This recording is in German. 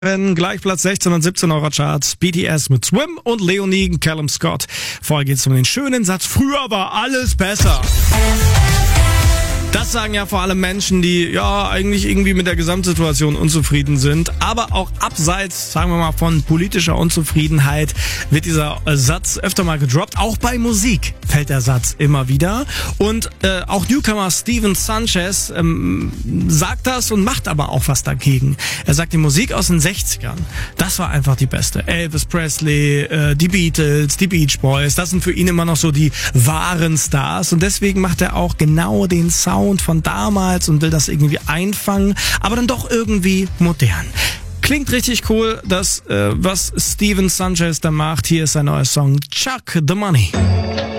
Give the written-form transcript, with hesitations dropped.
Gleich Platz 16 und 17 eurer Charts. BTS mit Swim und Leonie Callum Scott. Vorher geht's um den schönen Satz, früher war alles besser. Das sagen ja vor allem Menschen, die ja eigentlich irgendwie mit der Gesamtsituation unzufrieden sind. Aber auch abseits, sagen wir mal, von politischer Unzufriedenheit wird dieser Satz öfter mal gedroppt. Auch bei Musik fällt der Satz immer wieder. Und auch Newcomer Steven Sanchez sagt das und macht aber auch was dagegen. Er sagt, die Musik aus den 60ern, das war einfach die beste. Elvis Presley, die Beatles, die Beach Boys, das sind für ihn immer noch so die wahren Stars. Und deswegen macht er auch genau den Sound von damals und will das irgendwie einfangen, aber dann doch irgendwie modern. Klingt richtig cool, das was Steven Sanchez da macht. Hier ist sein neuer Song Chuck the Money.